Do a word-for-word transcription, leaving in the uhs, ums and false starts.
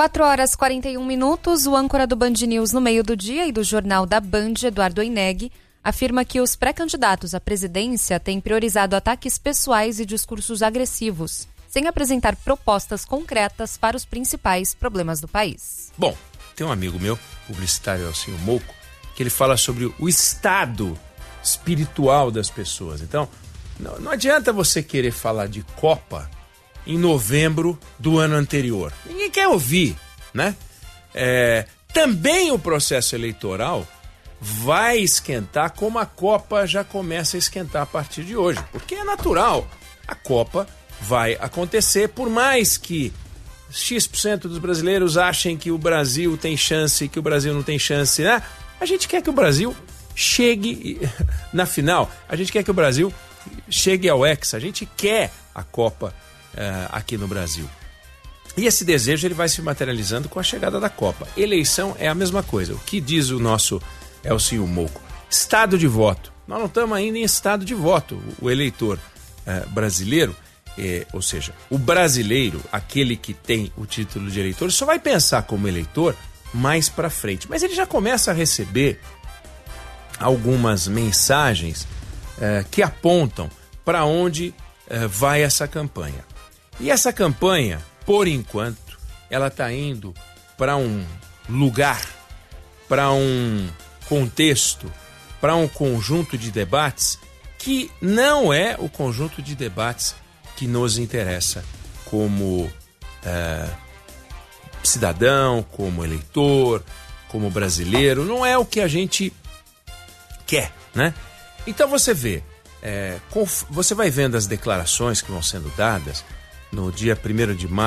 quatro horas e quarenta e um minutos, o âncora do Band News no meio do dia e do Jornal da Band, Eduardo Oineg, afirma que os pré-candidatos à presidência têm priorizado ataques pessoais e discursos agressivos, sem apresentar propostas concretas para os principais problemas do país. Bom, tem um amigo meu, publicitário Elcinho Mouco, que ele fala sobre o estado espiritual das pessoas. Então, não, não adianta você querer falar de Copa em novembro do ano anterior. Ninguém quer ouvir, né? É, também o processo eleitoral vai esquentar como a Copa já começa a esquentar a partir de hoje, porque é natural. A Copa vai acontecer, por mais que X por cento dos brasileiros achem que o Brasil tem chance, que o Brasil não tem chance, né? A gente quer que o Brasil chegue na final, a gente quer que o Brasil chegue ao Hexa, a gente quer a Copa Uh, aqui no Brasil. E esse desejo ele vai se materializando com a chegada da Copa. Eleição é a mesma coisa. O que diz o nosso Elcinho Mouco? Estado de voto. Nós não estamos ainda em estado de voto. O eleitor uh, brasileiro, eh, ou seja, o brasileiro, aquele que tem o título de eleitor, só vai pensar como eleitor mais para frente. Mas ele já começa a receber algumas mensagens uh, que apontam para onde uh, vai essa campanha. E essa campanha, por enquanto, ela está indo para um lugar, para um contexto, para um conjunto de debates que não é o conjunto de debates que nos interessa como é, cidadão, como eleitor, como brasileiro. Não é o que a gente quer, né? Então você vê, é, você vai vendo as declarações que vão sendo dadas no dia primeiro de maio,